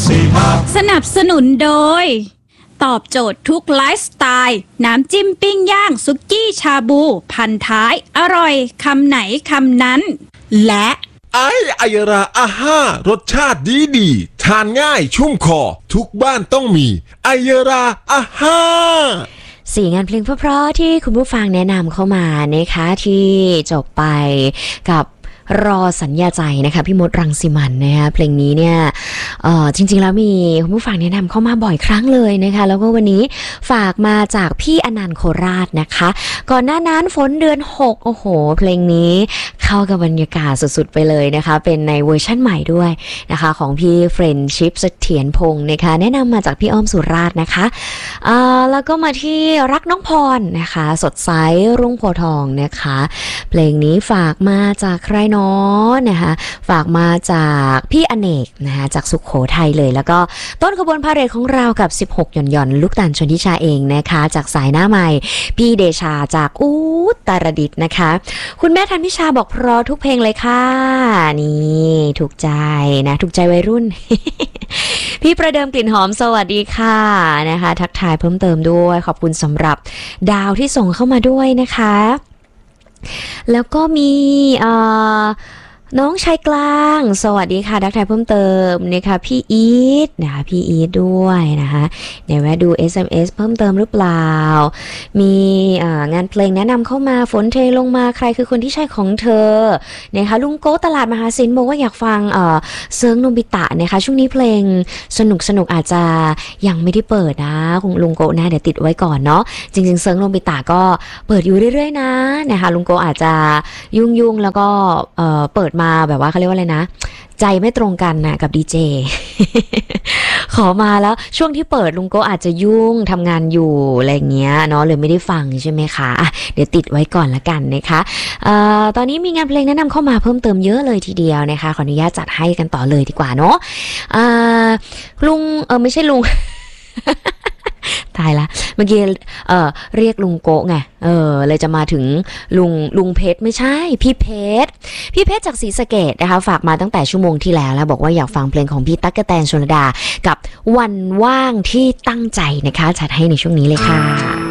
สนับสนุนโดยตอบโจทย์ทุกไลฟ์สไตล์น้ำจิ้มปิ้งย่างสุกี้ชาบูพันท้ายอร่อยคำไหนคำนั้นและไอยราอาห้ารสชาติดีทานง่ายชุ่มคอทุกบ้านต้องมีไอยราอาห้า 4 งานเพลงเพราะๆที่คุณผู้ฟังแนะนำเข้ามานะคะที่จบไปกับรอสัญญาใจนะคะพี่มดรังสิมันนะคะเพลงนี้เนี่ยจริงๆแล้วมีคุณผู้ฟังแนะนำเข้ามาบ่อยครั้งเลยนะคะแล้วก็วันนี้ฝากมาจากพี่อนันต์โคราชนะคะก่อนหน้านั้นฝนเดือน6โอ้โหเพลงนี้เข้ากับบรรยากาศสุดๆไปเลยนะคะเป็นในเวอร์ชั่นใหม่ด้วยนะคะของพี่เฟรนชิพเสถียรพงศ์นะคะแนะนำมาจากพี่อ้อมสุราษฎร์นะคะแล้วก็มาที่รักน้องพรนะคะสดใสรุ่งโพทองนะคะเพลงนี้ฝากมาจากใครนะคะฝากมาจากพี่อเนกนะคะจากสุขโขทัยเลยแล้วก็ต้นขบวนพาเหรดของเรากับ16หย่อนลูกตาลชนทิชาเองนะคะจากสายหน้าใหม่พี่เดชาจากอุตรดิตถ์นะคะคุณแม่ทันพิชาบอกเพราะทุกเพลงเลยค่ะนี่ถูกใจนะถูกใจวัยรุ่น พี่ประเดิมกลิ่นหอมสวัสดีค่ะนะคะทักทายเพิ่มเติมด้วยขอบคุณสำหรับดาวที่ส่งเข้ามาด้วยนะคะแล้วก็มีน้องชายกลางสวัสดีค่ะทักทายเพิ่มเติมนะคะพี่อีทนะคะพี่อีทด้วยนะคะเดี๋ยวแวะดู SMS เพิ่มเติมหรือเปล่ามีงานเพลงแนะนำเข้ามาฝนเทลงมาใครคือคนที่ใช่ของเธอนะคะลุงโก้ตลาดมหาศิลป์บอกว่าอยากฟังเซิร์งโนบิตะนะคะช่วงนี้เพลงสนุกอาจจะยังไม่ได้เปิดนะคุณลุงโก้นะเดี๋ยวติดไว้ก่อนเนาะจริงๆเซิร์งโนบิตะก็เปิดอยู่เรื่อยๆนะคะลุงโก้อาจจะยุ่งแล้วก็เปิดมาแบบว่าเขาเรียกว่าอะไรนะใจไม่ตรงกันนะกับดีเจ ขอมาแล้วช่วงที่เปิดลุงโก้อาจจะยุ่งทำงานอยู่อะไรเงี้ยเนาะเลยไม่ได้ฟังใช่ไหมคะอ่ะเดี๋ยวติดไว้ก่อนละกันนะคะตอนนี้มีงานเพลงแนะนำเข้ามาเพิ่มเติมเยอะเลยทีเดียวนะคะขออนุญาตจัดให้กันต่อเลยดีกว่าเนาะลุงไม่ใช่ลุง ตายละเมื่อกี้เรียกลุงโกะไงเลยจะมาถึงลุงเพชรไม่ใช่พี่เพชรจากศรีสะเกษนะคะฝากมาตั้งแต่ชั่วโมงที่แล้วบอกว่าอยากฟังเพลงของพี่ตั๊กกะแตนชลดากับวันว่างที่ตั้งใจนะคะจัดให้ในช่วงนี้เลยค่ะ